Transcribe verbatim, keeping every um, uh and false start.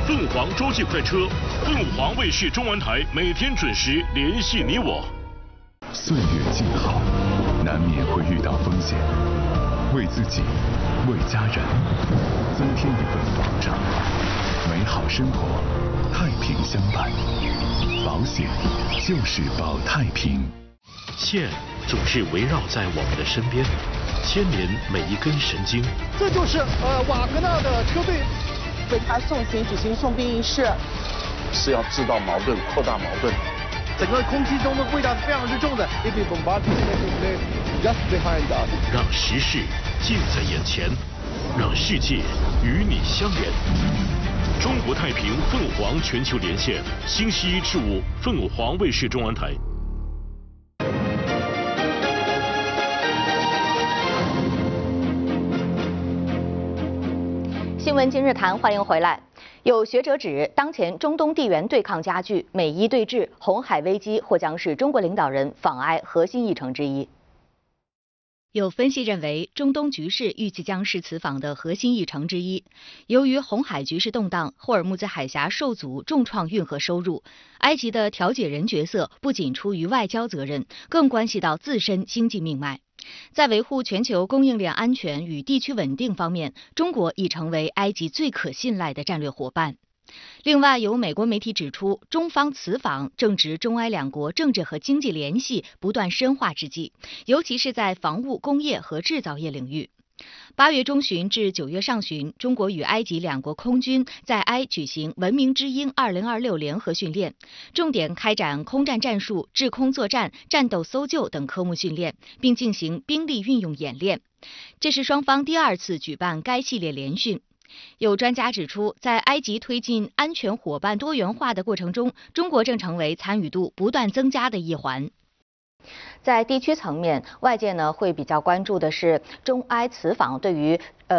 凤凰洲际快车，凤凰卫视中文台每天准时联系你我。 岁月静好，难免会遇到风险，为自己，为家人，增添一份保障，美好生活，太平相伴。保险就是保太平。 线总是围绕在我们的身边，牵连每一根神经。 这就是呃瓦格纳的车队为他送行举行送殡仪式， 是要制造矛盾，扩大矛盾。 整个空气中的味道是非常之重的。If we bombard just behind us， 让时事近在眼前，让世界与你相连。中国太平凤凰全球连线，星期一至五，凤凰卫视中文台。 新闻今日谈，欢迎回来。有学者指，当前中东地缘对抗加剧，美伊对峙，红海危机或将是中国领导人访埃核心议程之一。有分析认为，中东局势预计将是此访的核心议程之一。由于红海局势动荡，霍尔木兹海峡受阻，重创运河收入。埃及的调解人角色不仅出于外交责任，更关系到自身经济命脉。在维护全球供应链安全与地区稳定方面，中国已成为埃及最可信赖的战略伙伴。另外，有美国媒体指出，中方此访正值中埃两国政治和经济联系不断深化之际，尤其是在防务、工业和制造业领域。八月中旬至九月上旬，中国与埃及两国空军在埃举行文明之鹰二零二六联合训练，重点开展空战战术、制空作战、战斗搜救等科目训练，并进行兵力运用演练。这是双方第二次举办该系列联训。有专家指出，在埃及推进安全伙伴多元化的过程中，中国正成为参与度不断增加的一环。在地区层面，外界呢会比较关注的是中埃此访对于呃。